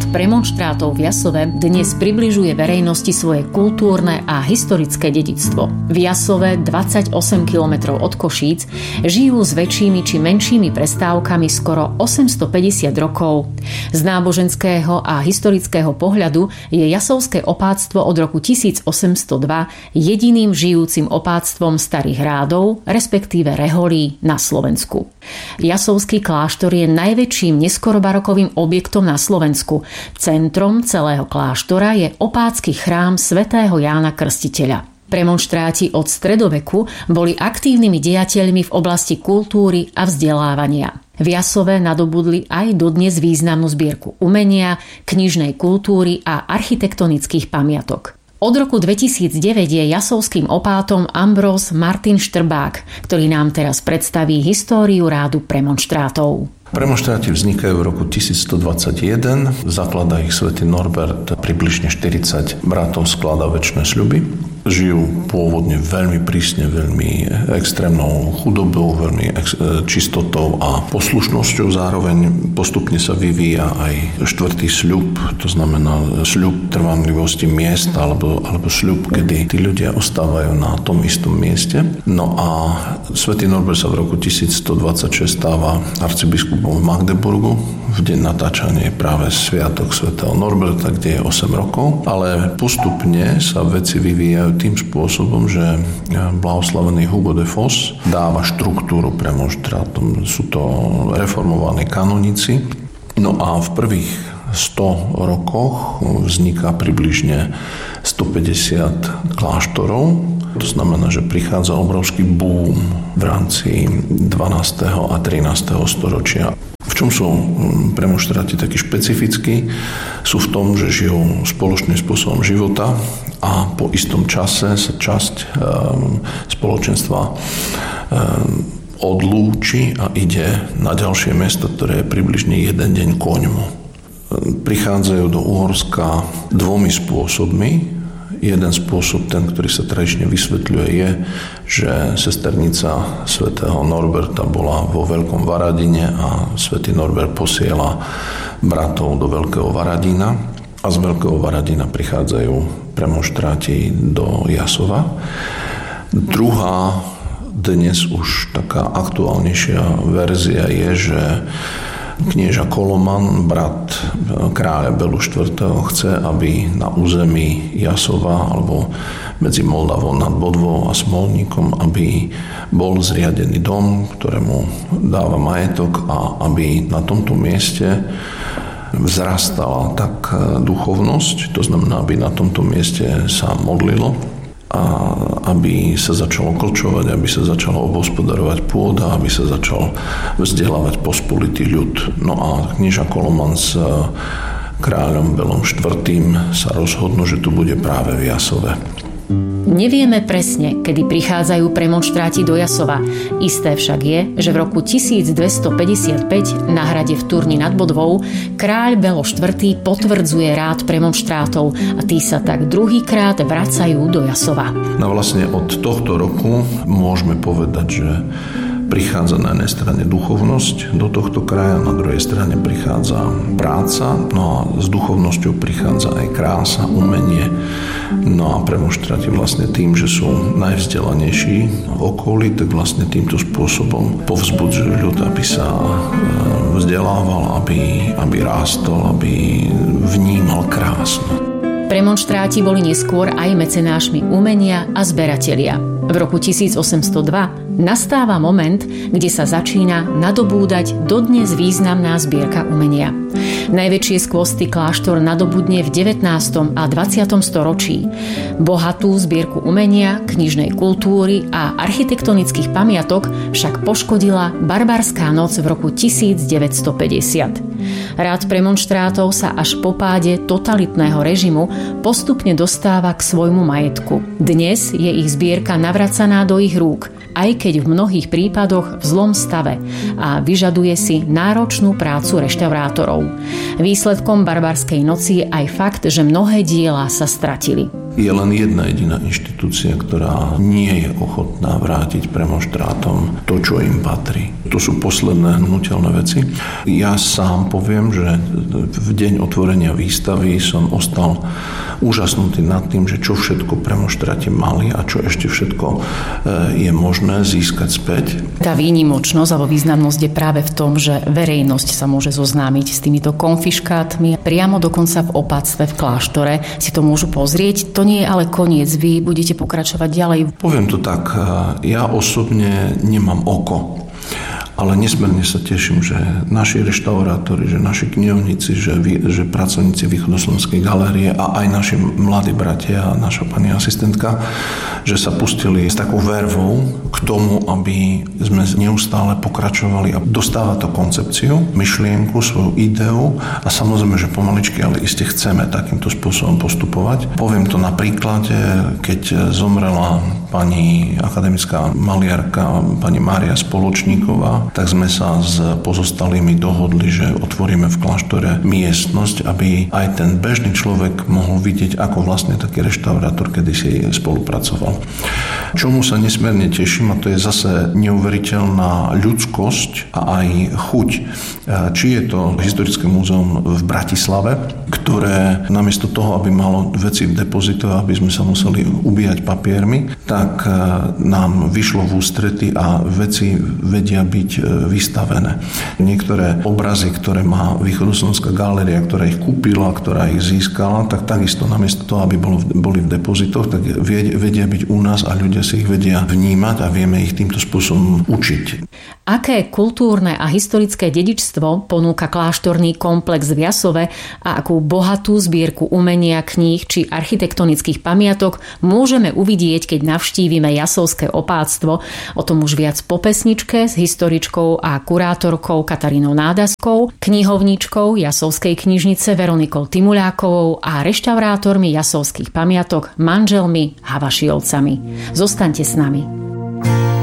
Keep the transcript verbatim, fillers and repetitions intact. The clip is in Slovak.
Rád premonštrátov v Jasove dnes približuje verejnosti svoje kultúrne a historické dedičstvo. V Jasove, dvadsaťosem kilometrov od Košíc, žijú s väčšími či menšími prestávkami skoro osemstopäťdesiat rokov. Z náboženského a historického pohľadu je jasovské opáctvo od roku tisíc osemsto dva jediným žijúcim opáctvom starých rádov, respektíve reholí na Slovensku. Jasovský kláštor je najväčším neskorobarokovým objektom na Slovensku. Centrom celého kláštora je opácky chrám svätého Jána Krstiteľa. Premonštráti od stredoveku boli aktívnymi dejateľmi v oblasti kultúry a vzdelávania. V Jasove nadobudli aj dodnes významnú zbierku umenia, knižnej kultúry a architektonických pamiatok. Od roku dvetisícdeväť je jasovským opátom Ambrós Martin Štrbák, ktorý nám teraz predstaví históriu rádu premonštrátov. Premonštráti vznikajú v roku tisícstodvadsaťjeden, zakladá ich svätý Norbert, približne štyridsať bratov skladá večné sľuby. Žijú pôvodne veľmi prísne, veľmi extrémnou chudobou, veľmi ex- čistotou a poslušnosťou. Zároveň postupne sa vyvíja aj štvrtý sľub, to znamená sľub trvanlivosti miesta alebo, alebo sľub, kedy tí ľudia ostávajú na tom istom mieste. No a svätý Norbert sa v roku tisícstodvadsaťšesť stáva arcibiskupom v Magdeburgu. V deň natáčania je práve sviatok svätého Norberta, kde je osem rokov, ale postupne sa veci vyvíjajú tým spôsobom, že blahoslavený Hugo de Vos dáva štruktúru premonštrátom. Sú to reformovaní kanonici. No a v prvých sto rokoch vzniká približne stopäťdesiat kláštorov. To znamená, že prichádza obrovský boom v rámci dvanásteho a trinásteho storočia. V čom sú premonštráti takí špecifickí? Sú v tom, že žijú spoločným spôsobom života a po istom čase sa časť e, spoločenstva e, odlúči a ide na ďalšie miesto, ktoré je približne jeden deň koňmu. E, prichádzajú do Uhorska dvomi spôsobmi. Jeden spôsob, ten, ktorý sa tradične vysvetľuje, je, že sesternica svätého Norberta bola vo Veľkom Varadine a svätý Norbert posiela bratov do Veľkého Varadína a z Veľkého Varadína prichádzajú premonštráti do Jasova. Druhá, dnes už taká aktuálnejšia verzia je, že knieža Koloman, brat kráľa Belu štvrtého chce, aby na území Jasova alebo medzi Moldavou nad Bodvou a Smolníkom, aby bol zriadený dom, ktorému dáva majetok a aby na tomto mieste vzrastala tak duchovnosť, to znamená, aby na tomto mieste sa modlilo a aby sa začalo klčovať, aby sa začalo obhospodarovať pôda, aby sa začal vzdelávať pospolitý ľud. No a knieža Koloman s kráľom Belom štvrtým sa rozhodnú, že tu bude práve v Jasove. Nevieme presne, kedy prichádzajú premonštráti do Jasova. Isté však je, že v roku tisícdvestopäťdesiatpäť na hrade v Turni nad Bodvou kráľ Belo štvrtý potvrdzuje rád premonštrátov a tí sa tak druhýkrát vracajú do Jasova. No vlastne od tohto roku môžeme povedať, že prichádza na jednej strane duchovnosť do tohto kraja, na druhej strane prichádza práca, no a s duchovnosťou prichádza aj krása, umenie. No a premonštráti vlastne tým, že sú najvzdelanejší v okolí, tak vlastne týmto spôsobom povzbudzujú ľud, aby sa vzdelával, aby, aby rástol, aby vnímal krásno. Premonštráti boli neskôr aj mecenášmi umenia a zberatelia. V roku tisícosemstodva nastáva moment, kde sa začína nadobúdať dodnes významná zbierka umenia. Najväčšie skvosty kláštor nadobudne v devätnástom a dvadsiatom storočí. Bohatú zbierku umenia, knižnej kultúry a architektonických pamiatok však poškodila barbarská noc v roku tisícdeväťstopäťdesiat. Rád premonštrátov sa až po páde totalitného režimu postupne dostáva k svojmu majetku. Dnes je ich zbierka navracaná do ich rúk, aj keď v mnohých prípadoch v zlom stave a vyžaduje si náročnú prácu reštaurátorov. Výsledkom barbarskej noci je aj fakt, že mnohé diela sa stratili. Je len jedna jediná inštitúcia, ktorá nie je ochotná vrátiť premonštrátom to, čo im patrí. To sú posledné hnutelné veci. Ja sám poviem, že v deň otvorenia výstavy som ostal úžasnutý nad tým, že čo všetko premonštráti mali a čo ešte všetko je možné získať späť. Tá výnimočnosť alebo významnosť je práve v tom, že verejnosť sa môže zoznámiť s týmito konfiškátmi. Priamo dokonca v opatstve, v kláštore si to môžu pozrieť. To nie je ale koniec, vy budete pokračovať ďalej. Poviem to tak, ja osobne nemám oko, ale nesmierne sa teším, že naši reštaurátori, že naši knihovníci, že, že pracovníci Východoslovenskej galérie a aj naši mladí bratia a naša pani asistentka, že sa pustili s takou vervou k tomu, aby sme neustále pokračovali a dostáva to koncepciu, myšlienku, svoju ideu a samozrejme, že pomaličky, ale iste chceme takýmto spôsobom postupovať. Poviem to na príklade, keď zomrela pani akademická maliarka, pani Mária Spoločníková, tak sme sa s pozostalými dohodli, že otvoríme v kláštore miestnosť, aby aj ten bežný človek mohol vidieť, ako vlastne taký reštaurátor kedysi spolupracoval. Čomu sa nesmierne teším, a to je zase neuveriteľná ľudskosť a aj chuť. Či je to Historické múzeum v Bratislave, ktoré namiesto toho, aby malo veci v depozite, aby sme sa museli ubíjať papiermi, tak nám vyšlo v ústrety a veci vedia byť vystavené. Niektoré obrazy, ktoré má Východoslovenská galéria, ktorá ich kúpila, ktorá ich získala, tak takisto namiesto toho, aby boli v depozitoch, tak vedia byť u nás a ľudia si ich vedia vnímať a vieme ich týmto spôsobom učiť. Aké kultúrne a historické dedičstvo ponúka kláštorný komplex v Jasove a akú bohatú zbierku umenia, kníh či architektonických pamiatok môžeme uvidieť, keď navštívime jasovské opátstvo. O tom už viac po pesničke s historičkou a kurátorkou Katarínou Nádaskou, knihovníčkou Jasovskej knižnice Veronikou Timuľákovou a reštaurátormi jasovských pamiatok manželmi Havašiovcami. Zostaňte s nami.